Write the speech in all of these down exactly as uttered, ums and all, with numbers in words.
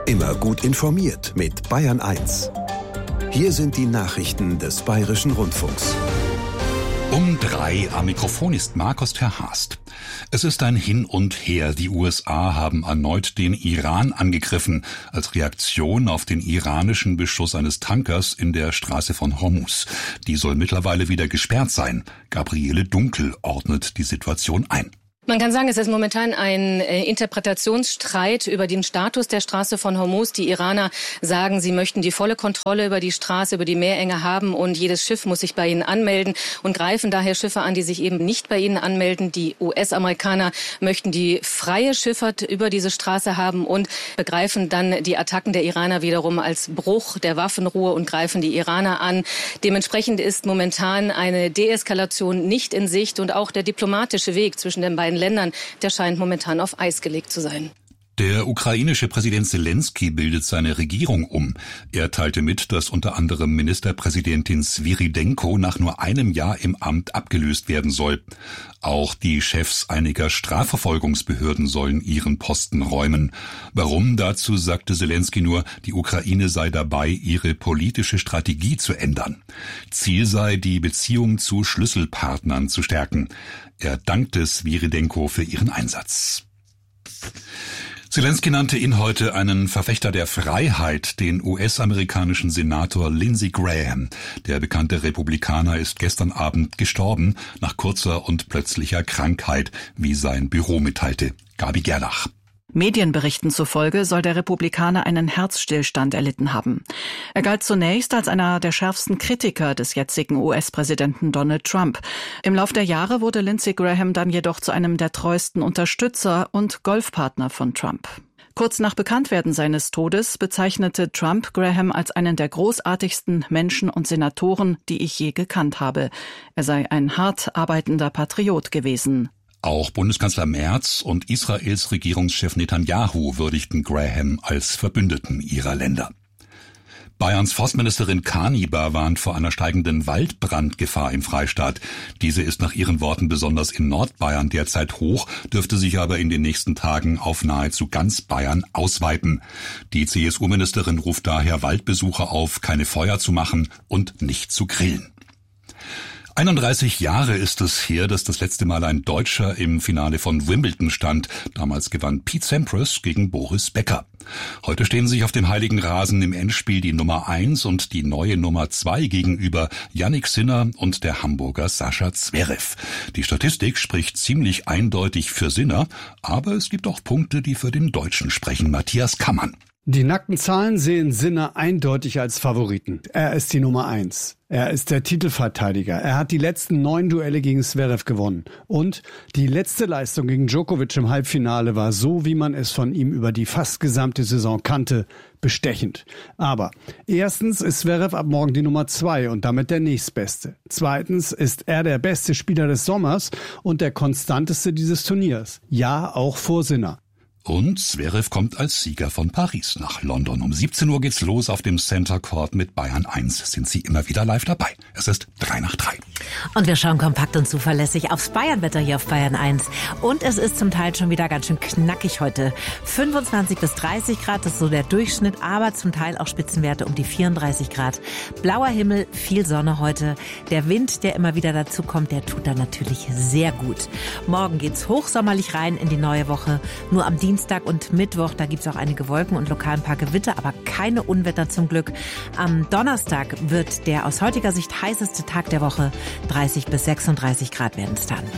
Immer gut informiert mit Bayern eins. Hier sind die Nachrichten des Bayerischen Rundfunks. Um drei am Mikrofon ist Markus Terhast. Es ist ein Hin und Her. Die U S A haben erneut den Iran angegriffen, als Reaktion auf den iranischen Beschuss eines Tankers in der Straße von Hormuz. Die soll mittlerweile wieder gesperrt sein. Gabriele Dunkel ordnet die Situation ein. Man kann sagen, es ist momentan ein äh, Interpretationsstreit über den Status der Straße von Hormuz. Die Iraner sagen, sie möchten die volle Kontrolle über die Straße, über die Meerenge haben und jedes Schiff muss sich bei ihnen anmelden und greifen daher Schiffe an, die sich eben nicht bei ihnen anmelden. Die U S-Amerikaner möchten die freie Schifffahrt über diese Straße haben und begreifen dann die Attacken der Iraner wiederum als Bruch der Waffenruhe und greifen die Iraner an. Dementsprechend ist momentan eine Deeskalation nicht in Sicht und auch der diplomatische Weg zwischen den beiden Ländern, der scheint momentan auf Eis gelegt zu sein. Der ukrainische Präsident Zelensky bildet seine Regierung um. Er teilte mit, dass unter anderem Ministerpräsidentin Svyrydenko nach nur einem Jahr im Amt abgelöst werden soll. Auch die Chefs einiger Strafverfolgungsbehörden sollen ihren Posten räumen. Warum? Dazu sagte Zelensky nur, die Ukraine sei dabei, ihre politische Strategie zu ändern. Ziel sei, die Beziehung zu Schlüsselpartnern zu stärken. Er dankte Svyrydenko für ihren Einsatz. Zelensky nannte ihn heute einen Verfechter der Freiheit, den U S-amerikanischen Senator Lindsey Graham. Der bekannte Republikaner ist gestern Abend gestorben, nach kurzer und plötzlicher Krankheit, wie sein Büro mitteilte. Gabi Gerlach. Medienberichten zufolge soll der Republikaner einen Herzstillstand erlitten haben. Er galt zunächst als einer der schärfsten Kritiker des jetzigen U S-Präsidenten Donald Trump. Im Lauf der Jahre wurde Lindsey Graham dann jedoch zu einem der treuesten Unterstützer und Golfpartner von Trump. Kurz nach Bekanntwerden seines Todes bezeichnete Trump Graham als einen der großartigsten Menschen und Senatoren, die ich je gekannt habe. Er sei ein hart arbeitender Patriot gewesen. Auch Bundeskanzler Merz und Israels Regierungschef Netanyahu würdigten Graham als Verbündeten ihrer Länder. Bayerns Forstministerin Kaniber warnt vor einer steigenden Waldbrandgefahr im Freistaat. Diese ist nach ihren Worten besonders in Nordbayern derzeit hoch, dürfte sich aber in den nächsten Tagen auf nahezu ganz Bayern ausweiten. Die C S U-Ministerin ruft daher Waldbesucher auf, keine Feuer zu machen und nicht zu grillen. einunddreißig Jahre ist es her, dass das letzte Mal ein Deutscher im Finale von Wimbledon stand. Damals gewann Pete Sampras gegen Boris Becker. Heute stehen sich auf dem heiligen Rasen im Endspiel die Nummer eins und die neue Nummer zwei gegenüber, Jannik Sinner und der Hamburger Sascha Zverev. Die Statistik spricht ziemlich eindeutig für Sinner, aber es gibt auch Punkte, die für den Deutschen sprechen. Matthias Kammann. Die nackten Zahlen sehen Sinner eindeutig als Favoriten. Er ist die Nummer eins. Er ist der Titelverteidiger. Er hat die letzten neun Duelle gegen Zverev gewonnen. Und die letzte Leistung gegen Djokovic im Halbfinale war so, wie man es von ihm über die fast gesamte Saison kannte, bestechend. Aber erstens ist Zverev ab morgen die Nummer zwei und damit der nächstbeste. Zweitens ist er der beste Spieler des Sommers und der konstanteste dieses Turniers. Ja, auch vor Sinner. Und Zverev kommt als Sieger von Paris nach London. Um siebzehn Uhr geht's los auf dem Center Court mit Bayern eins. Sind Sie immer wieder live dabei? Es ist drei nach drei. Und wir schauen kompakt und zuverlässig aufs Bayernwetter hier auf Bayern eins. Und es ist zum Teil schon wieder ganz schön knackig heute. fünfundzwanzig bis dreißig Grad, das ist so der Durchschnitt, aber zum Teil auch Spitzenwerte um die vierunddreißig Grad. Blauer Himmel, viel Sonne heute. Der Wind, der immer wieder dazu kommt, der tut da natürlich sehr gut. Morgen geht's hochsommerlich rein in die neue Woche. Nur am Dienstag und Mittwoch, da gibt's auch einige Wolken und lokal ein paar Gewitter, aber keine Unwetter zum Glück. Am Donnerstag wird der aus heutiger Sicht heißeste Tag der Woche. dreißig bis sechsunddreißig Grad werden es dann.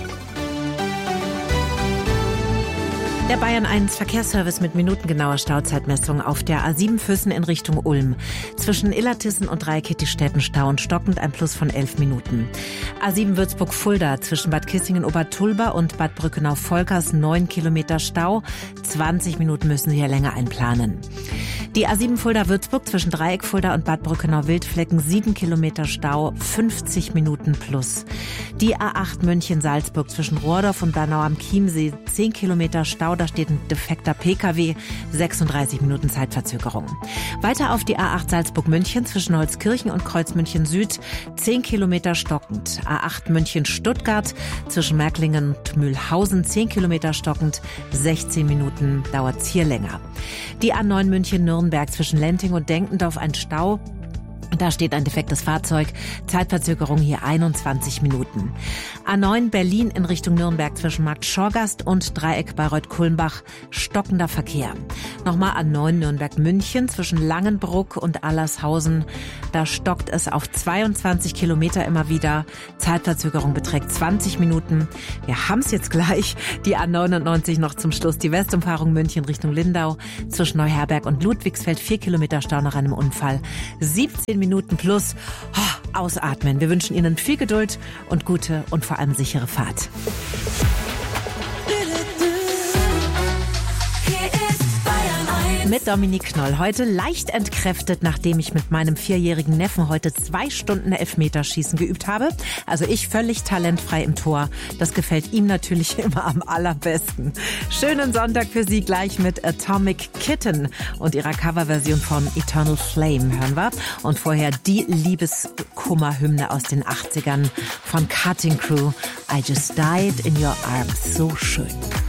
Der Bayern eins Verkehrsservice mit minutengenauer Stauzeitmessung auf der A sieben Füssen in Richtung Ulm. Zwischen Illertissen und Reikittistetten Stau und stockend ein Plus von elf Minuten. A sieben Würzburg-Fulda zwischen Bad Kissingen-Obertulba und Bad Brückenau-Volkers neun Kilometer Stau. zwanzig Minuten müssen Sie hier länger einplanen. Die A sieben Fulda-Würzburg zwischen Dreieck Fulda und Bad Brückenau-Wildflecken sieben Kilometer Stau, fünfzig Minuten plus. Die A acht München-Salzburg zwischen Rohrdorf und Bernau am Chiemsee, zehn Kilometer Stau, da steht ein defekter Pkw, sechsunddreißig Minuten Zeitverzögerung. Weiter auf die A acht Salzburg-München zwischen Holzkirchen und Kreuzmünchen Süd, zehn Kilometer stockend. A acht München-Stuttgart zwischen Märklingen und Mühlhausen, zehn Kilometer stockend, sechzehn Minuten dauert's hier länger. Die A neun München-Nürnberg zwischen Lenting und Denkendorf ein Stau. Da steht ein defektes Fahrzeug. Zeitverzögerung hier einundzwanzig Minuten. A neun Berlin in Richtung Nürnberg zwischen Markt Schorgast und Dreieck Bayreuth-Kulmbach. Stockender Verkehr. Nochmal A neun Nürnberg-München zwischen Langenbruck und Allershausen. Da stockt es auf zweiundzwanzig Kilometer immer wieder. Zeitverzögerung beträgt zwanzig Minuten. Wir haben's jetzt gleich. Die A neunundneunzig noch zum Schluss. Die Westumfahrung München Richtung Lindau. Zwischen Neuherberg und Ludwigsfeld vier Kilometer Stau nach einem Unfall. siebzehn Minuten plus. Oh, ausatmen. Wir wünschen Ihnen viel Geduld und gute und vor allem sichere Fahrt. Mit Dominique Knoll. Heute leicht entkräftet, nachdem ich mit meinem vierjährigen Neffen heute zwei Stunden Elfmeterschießen geübt habe. Also ich völlig talentfrei im Tor. Das gefällt ihm natürlich immer am allerbesten. Schönen Sonntag für Sie gleich mit Atomic Kitten und ihrer Coverversion von Eternal Flame hören wir. Und vorher die Liebeskummerhymne aus den achtzigern von Cutting Crew. I Just Died in Your Arms. So schön.